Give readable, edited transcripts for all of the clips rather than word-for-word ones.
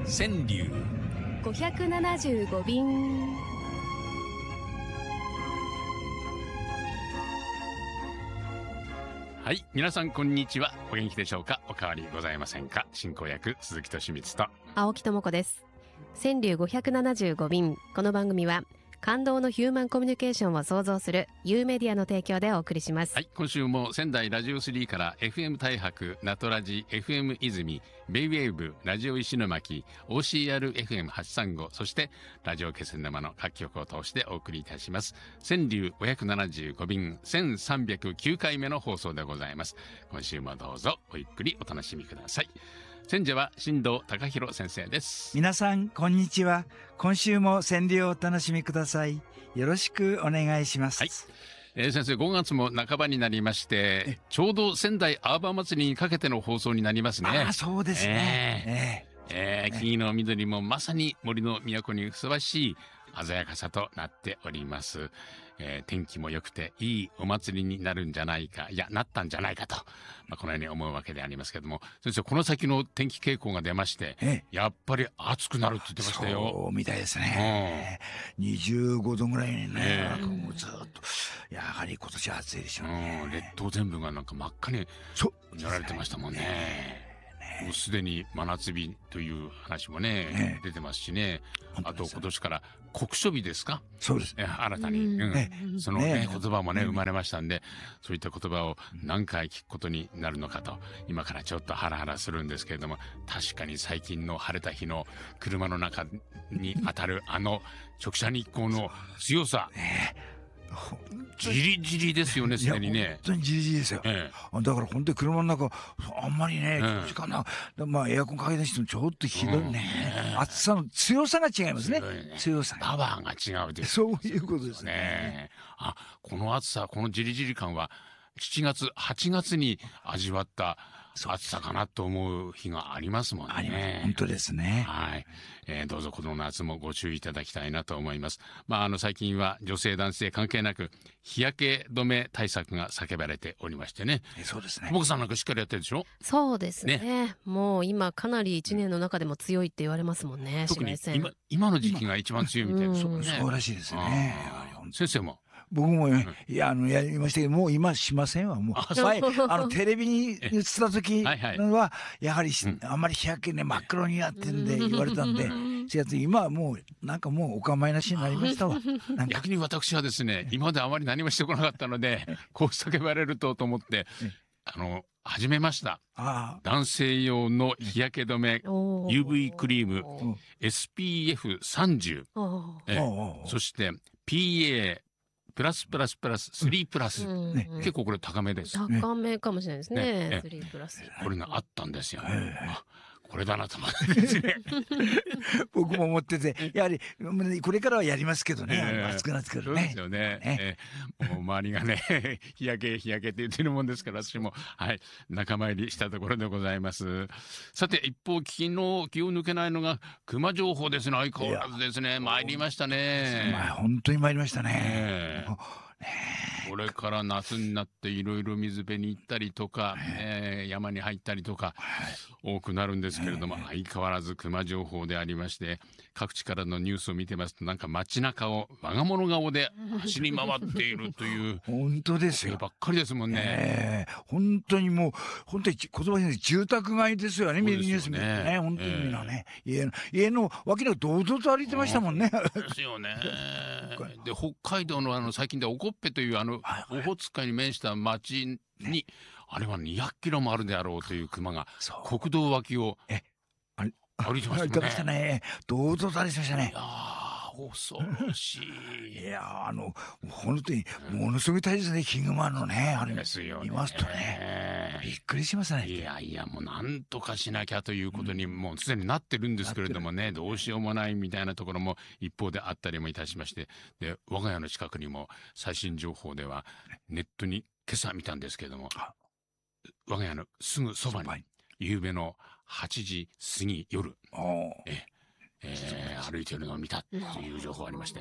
川柳 575便。 はい、皆さんこんにちは。お元気でしょうか。お変わりございませんか。進行役鈴木敏光と青木智子です。川柳575便。この番組は感動のヒューマンコミュニケーションを創造する U メディアの提供でお送りします。 はい、今週も仙台ラジオ3から FM 太白、ナトラジ、FM 泉、ベイウェーブ、ラジオ石巻、OCRFM835、そしてラジオ気仙沼の各局を通してお送りいたします。川柳575便1309回目の放送でございます。今週もどうぞごゆっくりお楽しみください。選者は新藤貴弘先生です。 皆さんこんにちは。今週も川柳をお楽しみください。よろしくお願いします。 はい、先生、5月も半ばになりまして、ちょうど仙台アーバン祭りにかけての放送になりますね。 ああ、そうですね。 木々の緑もまさに森の都にふさわしい鮮やかさとなっております。天気も良くていいお祭りになるんじゃないか、いやなったんじゃないかと、このように思うわけでありますけども、先生、この先の天気傾向が出まして、やっぱり暑くなるって言ってましたよ。 そうみたいですね。25度ぐらいにね、もうずっとやはり今年は暑いでしょうね。 列島全部がなんか真っ赤になられてましたもんね。もうすでに真夏日という話もね、出てますしね。あと今年から酷暑日ですか。 そうです。 新たに、その言葉も生まれましたんで、そういった言葉を何回聞くことになるのかと、今からちょっとハラハラするんですけれども、確かに最近の晴れた日の車の中に当たる直射日光の強さ、じりじりですよね、すでにね。 本当にじりじりですよ。だから本当に車の中あんまりね、長時間な、エアコンかけ出してもちょっとひどいね。暑さの強さが違いますね。強さパワーが違うです。 そういうことですね。 この暑さ、このじりじり感は7月8月に味わった暑さかなと思う日がありますもんね。 本当ですね。 はい、どうぞこの夏もご注意いただきたいなと思います。最近は女性男性関係なく日焼け止め対策が叫ばれておりましてね。 そうですね。 僕さんなんかしっかりやってるでしょ。 そうですね。もう今かなり1年の中でも強いって言われますもんね。 特に今の時期が一番強いみたいですね。 そうらしいですね。 先生も。 僕もやりましたけど、もう今しませんわ。もう前テレビに映った時はやはりあんまり日焼けね真っ黒になってんで言われたんで、今はもうなんかもうお構いなしになりましたわ。 逆に私はですね、今まであまり何もしてこなかったので、こう叫ばれると思って始めました。男性用の日焼け止め UV クリーム SPF30、そして PAプラス3プラス、結構これ高めです。 高めかもしれないですね。3プラス。 これがあったんですよ。これだなと思ってですね。 僕も思ってて、やはりこれからはやりますけどね。暑くなってくるね。 そうですよね。もう周りがね、日焼けって言ってるもんですから、私も仲間入りしたところでございます。さて、一方気を抜けないのが熊情報ですね。相変わらずですね。参りましたね。 本当に参りましたね。 これから夏になっていろいろ水辺に行ったりとか、山に入ったりとか多くなるんですけれども、相変わらず熊情報でありまして、各地からのニュースを見てますと、なんか街中を我が物顔で走り回っているという本当ですよ。 ばっかりですもんね。 本当にもう言葉に住宅街ですよね。見るニュース見てね、本当にみんなね、家の脇の堂々と歩いてましたもんね。 ですよね。で北海道の最近でオコッペというオホーツク海に面した町に、あれは200キロもあるであろうという熊が国道脇を歩いてましたね。 堂々と歩いてましたね。 恐ろしい。 本当にものすごい大切ね、ヒグマのね、あれですよね。 見ますとね、びっくりしますね。 もうなんとかしなきゃということにもうすでになってるんですけれどもね、どうしようもないみたいなところも一方であったりもいたしまして、で我が家の近くにも最新情報ではネットに今朝見たんですけれども、我が家のすぐそばに夕べの8時過ぎ夜歩いてるのを見たという情報がありまして、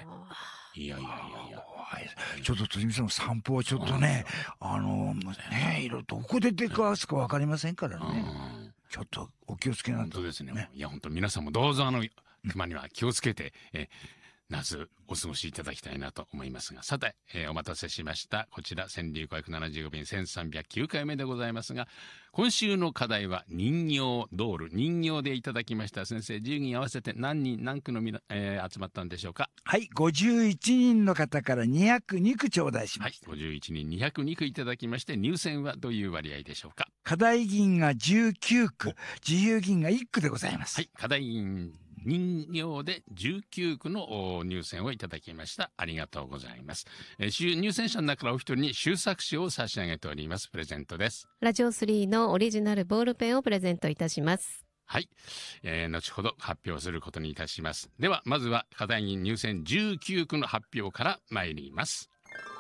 ちょっと鳥海さんの散歩はちょっとね、どこで出くわすか分かりませんからね。 ちょっとお気をつけなと。 本当ですね。いや本当皆さんもどうぞ熊には気をつけて、夏お過ごしいただきたいなと思いますが、さて、お待たせしました。こちら川柳575便1309回目でございますが、今週の課題は人形ドール、人形でいただきました。先生、10人合わせて何区の集まったんでしょうか。 はい、51人の方から202句頂戴しました。 はい、51人202句いただきまして、入選はどういう割合でしょうか。 課題銀が19句、自由銀が1句でございます。 はい、課題銀人形で19句の入選をいただきました。ありがとうございます。入選者の中からお一人に修作紙を差し上げております。プレゼントです。 ラジオ3のオリジナルボールペンをプレゼントいたします。 はい、後ほど発表することにいたします。ではまずは課題銀入選19句の発表から参ります。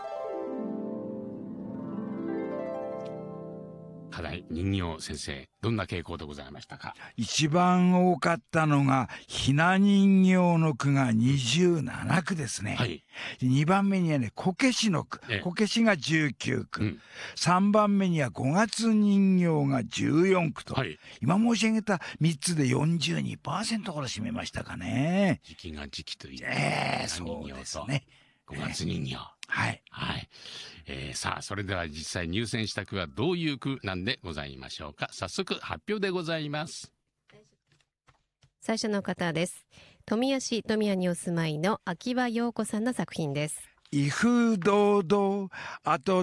課題人形、先生どんな傾向でございましたか。 一番多かったのがひな人形の句が27句ですね。 はい、 2番目にはねこけしの句、こけしが19句、3番目には5月人形が14句と、今申し上げた3つで 42% から占めましたかね。 時期が時期という、 そうですね。 5月人形、 はい、 はい。さあそれでは実際入選した句はどういう句なんでございましょうか。早速発表でございます。 最初の方です。富谷市富谷にお住まいの秋葉陽子さんの作品です。 威風堂々あと